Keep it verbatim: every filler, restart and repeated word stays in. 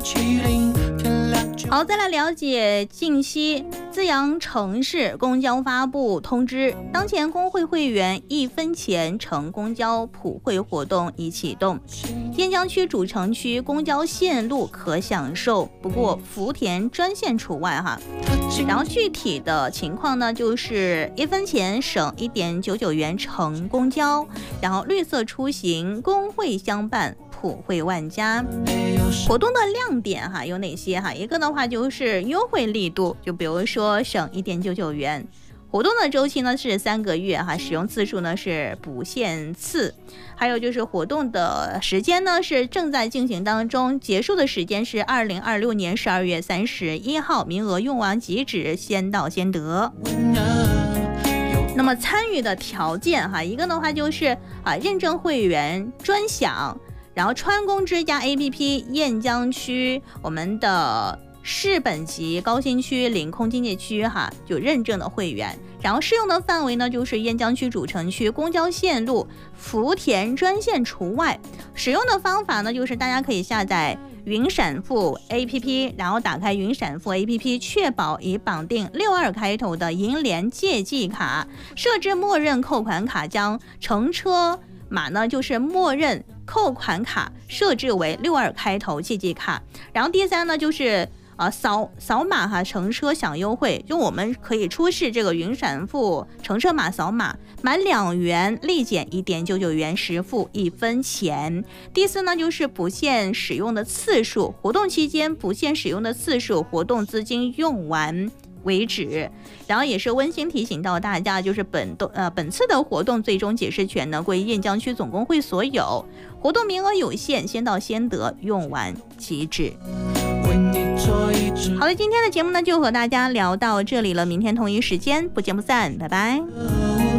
好，再来了解近期资阳城市公交发布通知，当前工会会员一分钱乘公交普惠活动已启动，燕江区主城区公交线路可享受，不过福田专线除外哈。然后具体的情况呢，就是一分钱省一点九九元乘公交，然后绿色出行，工会相伴，普惠万家。活动的亮点哈有哪些哈？一个的话就是优惠力度，就比如说省一点九九元。活动的周期呢是三个月哈，使用次数呢是不限次，还有就是活动的时间呢是正在进行当中，结束的时间是二零二六年十二月三十一号，名额用完即止，先到先得。那么参与的条件哈，一个的话就是啊认证会员专享，然后川工之家 A P P 燕江区我们的市本级高新区领空经济区哈，就认证的会员，然后适用的范围呢就是燕江区主城区公交线路，福田专线除外。使用的方法呢就是大家可以下载云闪付 A P P， 然后打开云闪付 A P P， 确保已绑定六二开头的银联借记卡，设置默认扣款卡，将乘车码呢就是默认扣款卡设置为六二开头借记卡。然后第三呢就是啊，扫扫码哈，乘车享优惠，就我们可以出示这个云闪付乘车码扫码，满两元立减一点九九元，实付一分钱。第四呢，就是不限使用的次数，活动期间不限使用的次数，活动资金用完为止。然后也是温馨提醒到大家，就是本动呃本次的活动最终解释权呢归燕江区总工会所有，活动名额有限，先到先得，用完即止。好了，今天的节目呢就和大家聊到这里了，明天同一时间不见不散，拜拜。